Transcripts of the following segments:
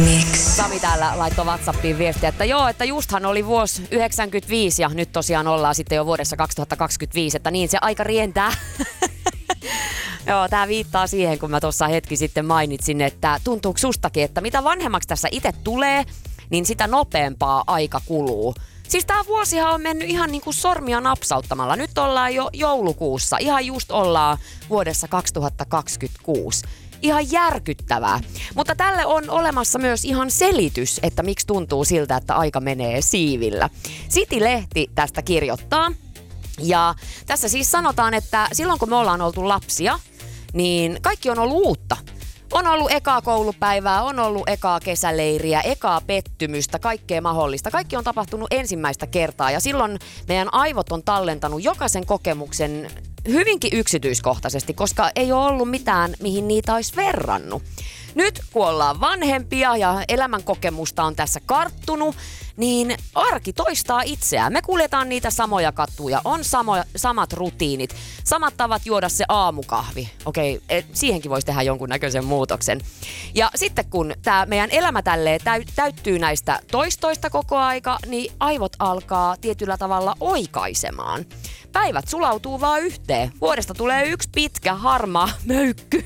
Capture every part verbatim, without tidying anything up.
Sami täällä laittoi WhatsAppiin viestiä, että joo, että justhan oli vuosi yhdeksänkymmentäviisi ja nyt tosiaan ollaan sitten jo vuodessa kaksituhattakaksikymmentäviisi, että niin se aika rientää. Joo, tää viittaa siihen, kun mä tuossa hetki sitten mainitsin, että tuntuuko sustakin, että mitä vanhemmaksi tässä itse tulee, niin sitä nopeampaa aika kuluu. Siis tää vuosihan on mennyt ihan niin kuin sormia napsauttamalla. Nyt ollaan jo joulukuussa, ihan just ollaan vuodessa kaksituhattakaksikymmentäkuusi. Ihan järkyttävää. Mutta tälle on olemassa myös ihan selitys, että miksi tuntuu siltä, että aika menee siivillä. City-lehti tästä kirjoittaa. Ja tässä siis sanotaan, että silloin kun me ollaan oltu lapsia, niin kaikki on ollut uutta. On ollut ekaa koulupäivää, on ollut ekaa kesäleiriä, ekaa pettymystä, kaikkea mahdollista. Kaikki on tapahtunut ensimmäistä kertaa ja silloin meidän aivot on tallentanut jokaisen kokemuksen hyvinkin yksityiskohtaisesti, koska ei ole ollut mitään, mihin niitä olisi verrannut. Nyt kun ollaan vanhempia ja elämänkokemusta on tässä karttunut, niin arki toistaa itseään. Me kuljetaan niitä samoja katuja, on samo, samat rutiinit, samat tavat juoda se aamukahvi. Okei, et, siihenkin voisi tehdä jonkunnäköisen muutoksen. Ja sitten kun tämä meidän elämä tälleen täy, täyttyy näistä toistoista koko aika, niin aivot alkaa tietyllä tavalla oikaisemaan. Päivät sulautuu vaan yhteen. Vuodesta tulee yksi pitkä harmaa möykky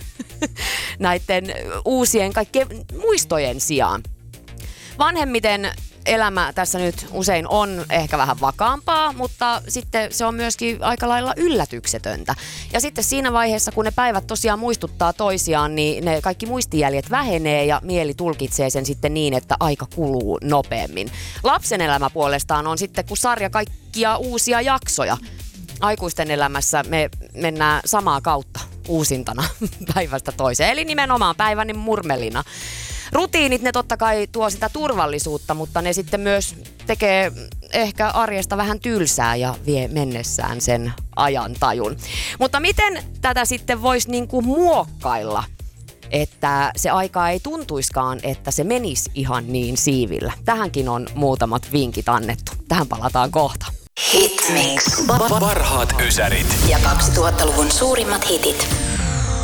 näiden uusien kaikkien muistojen sijaan. Vanhemmiten elämä tässä nyt usein on ehkä vähän vakaampaa, mutta sitten se on myöskin aika lailla yllätyksetöntä. Ja sitten siinä vaiheessa, kun ne päivät tosiaan muistuttaa toisiaan, niin ne kaikki muistijäljet vähenee ja mieli tulkitsee sen sitten niin, että aika kuluu nopeammin. Lapsen elämä puolestaan on sitten kuin sarja kaikkia uusia jaksoja. Aikuisten elämässä me mennään samaa kautta uusintana päivästä toiseen, eli nimenomaan päivän murmelina. Rutiinit, ne totta kai tuo sitä turvallisuutta, mutta ne sitten myös tekee ehkä arjesta vähän tylsää ja vie mennessään sen ajantajun. Mutta miten tätä sitten voisi niinku muokkailla, että se aika ei tuntuiskaan, että se menisi ihan niin siivillä? Tähänkin on muutamat vinkit annettu. Tähän palataan kohta. Hitmix. Parhaat ysärit. Ja kaksituhattaluvun suurimmat hitit.